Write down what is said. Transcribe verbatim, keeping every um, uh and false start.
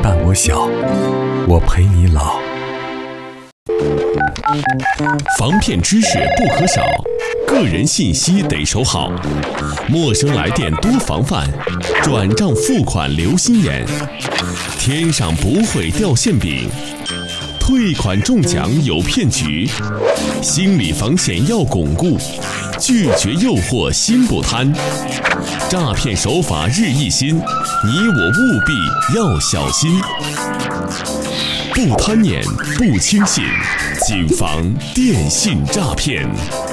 伴我小，我陪你老。 防骗知识不可少，个人信息得守好，陌生来电多防范，转账付款留心眼。天上不会掉馅饼，退款中奖有骗局，心理防线要巩固，拒绝诱惑心不贪。诈骗手法日益新，你我务必要小心。不贪念，不轻信，谨防电信诈骗。